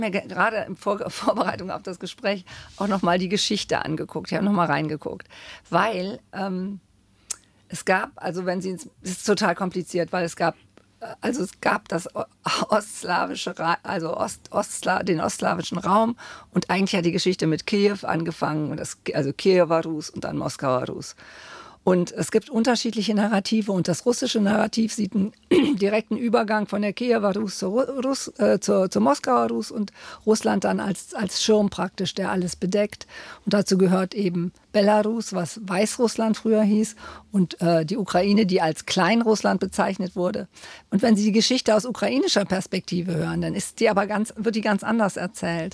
mir gerade in Vorbereitung auf das Gespräch auch nochmal die Geschichte angeguckt. Ich habe nochmal reingeguckt, weil es gab, also wenn Sie, es ist total kompliziert, weil es gab das ostslawische, also den ostslawischen Raum und eigentlich hat die Geschichte mit Kiew angefangen, also Kiewer Rus und dann Moskauer Rus. Und es gibt unterschiedliche Narrative und das russische Narrativ sieht einen direkten Übergang von der Kiewer Rus zur Moskauer Rus und Russland dann als Schirm praktisch, der alles bedeckt. Und dazu gehört eben Belarus, was Weißrussland früher hieß, und die Ukraine, die als Kleinrussland bezeichnet wurde. Und wenn Sie die Geschichte aus ukrainischer Perspektive hören, dann wird die ganz anders erzählt.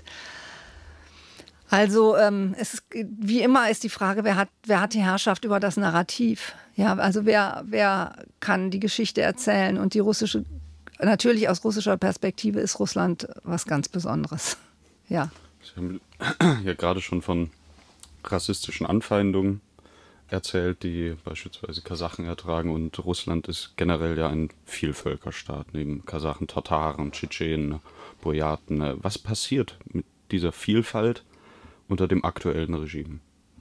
Also wie immer ist die Frage, wer hat die Herrschaft über das Narrativ? Ja, also wer kann die Geschichte erzählen? Und natürlich aus russischer Perspektive ist Russland was ganz Besonderes. Ja. Sie haben ja gerade schon von rassistischen Anfeindungen erzählt, die beispielsweise Kasachen ertragen. Und Russland ist generell ja ein Vielvölkerstaat, neben Kasachen, Tataren, Tschetschenen, Buryaten. Was passiert mit dieser Vielfalt unter dem aktuellen Regime?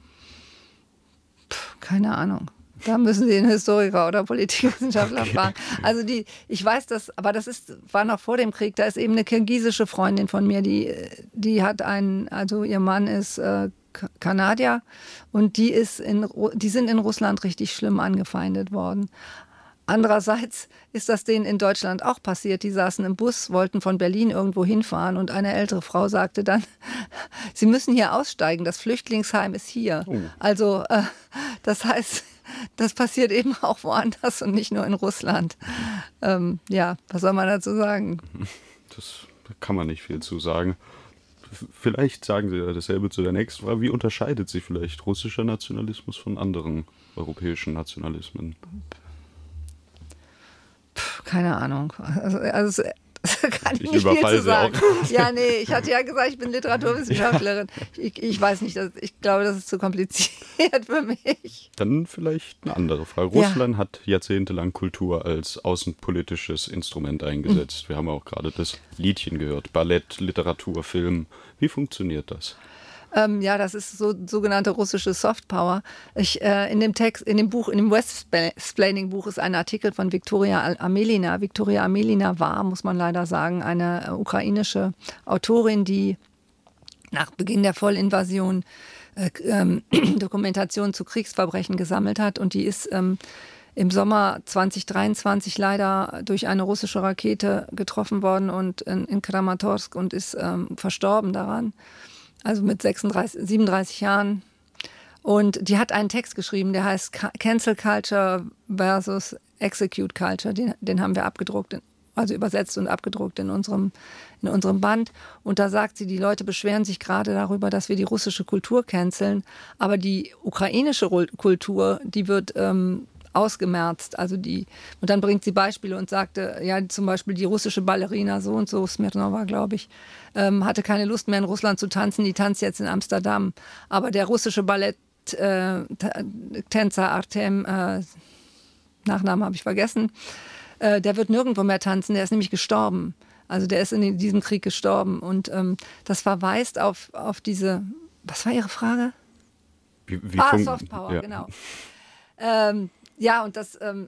Keine Ahnung. Da müssen Sie einen Historiker oder Politikwissenschaftler fragen. Also ich weiß das, aber war noch vor dem Krieg. Da ist eben eine kirgisische Freundin von mir, die hat also ihr Mann ist Kanadier und die sind in Russland richtig schlimm angefeindet worden. Andererseits ist das denen in Deutschland auch passiert. Die saßen im Bus, wollten von Berlin irgendwo hinfahren und eine ältere Frau sagte dann, Sie müssen hier aussteigen, das Flüchtlingsheim ist hier. Oh. Also das heißt, das passiert eben auch woanders und nicht nur in Russland. Ja, was soll man dazu sagen? Da kann man nicht viel zu sagen. Vielleicht sagen Sie ja dasselbe zu der nächsten Frage. Wie unterscheidet sich vielleicht russischer Nationalismus von anderen europäischen Nationalismen? Keine Ahnung. Also kann ich nicht viel zu sagen. Auch. Ja, nee, ich hatte ja gesagt, ich bin Literaturwissenschaftlerin. Ich weiß nicht, ich glaube, das ist zu kompliziert für mich. Dann vielleicht eine andere Frage. Russland hat jahrzehntelang Kultur als außenpolitisches Instrument eingesetzt. Wir haben auch gerade das Liedchen gehört. Ballett, Literatur, Film. Wie funktioniert das? Ja, das ist sogenannte russische Softpower. In dem Westsplaining-Buch ist ein Artikel von Viktoria Amelina. Viktoria Amelina war, muss man leider sagen, eine ukrainische Autorin, die nach Beginn der Vollinvasion Dokumentation zu Kriegsverbrechen gesammelt hat. Und die ist im Sommer 2023 leider durch eine russische Rakete getroffen worden und in Kramatorsk und ist verstorben daran. Also mit 37 Jahren. Und die hat einen Text geschrieben, der heißt Cancel Culture versus Execute Culture. Den haben wir abgedruckt, also übersetzt und abgedruckt in unserem Band. Und da sagt sie, die Leute beschweren sich gerade darüber, dass wir die russische Kultur canceln. Aber die ukrainische Kultur, die wird ausgemerzt. Und dann bringt sie Beispiele und sagte, ja, zum Beispiel die russische Ballerina so und so, Smirnova, glaube ich, hatte keine Lust mehr in Russland zu tanzen, die tanzt jetzt in Amsterdam. Aber der russische Balletttänzer Artem, Nachnamen habe ich vergessen, der wird nirgendwo mehr tanzen, der ist nämlich gestorben. Also der ist in diesem Krieg gestorben. Und das verweist auf diese, was war Ihre Frage? Softpower, ja. Genau. Ja, und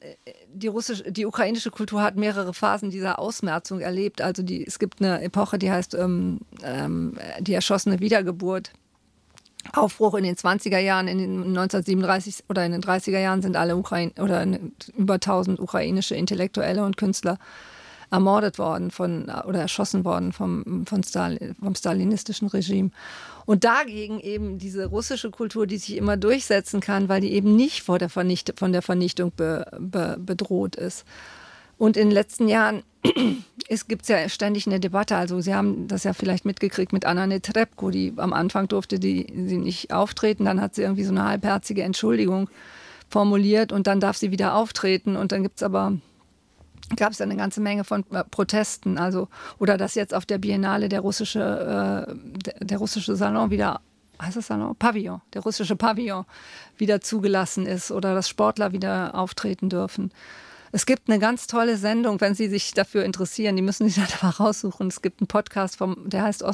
die ukrainische Kultur hat mehrere Phasen dieser Ausmerzung erlebt. Also es gibt eine Epoche, die heißt die erschossene Wiedergeburt. Aufbruch in den 20er Jahren, in den 1937 oder in den 30er Jahren sind alle über 1000 ukrainische Intellektuelle und Künstler ermordet worden oder erschossen worden vom stalinistischen Regime. Und dagegen eben diese russische Kultur, die sich immer durchsetzen kann, weil die eben nicht von der Vernichtung bedroht ist. Und in den letzten Jahren gibt es ja ständig eine Debatte. Also Sie haben das ja vielleicht mitgekriegt mit Anna Netrebko, die am Anfang durfte sie nicht auftreten. Dann hat sie irgendwie so eine halbherzige Entschuldigung formuliert und dann darf sie wieder auftreten. Und dann gab es eine ganze Menge von Protesten. Oder dass jetzt auf der Biennale der russische Salon wieder, heißt das Salon? Pavillon, der russische Pavillon wieder zugelassen ist oder dass Sportler wieder auftreten dürfen. Es gibt eine ganz tolle Sendung, wenn Sie sich dafür interessieren. Die müssen sich einfach raussuchen. Es gibt einen Podcast, der heißt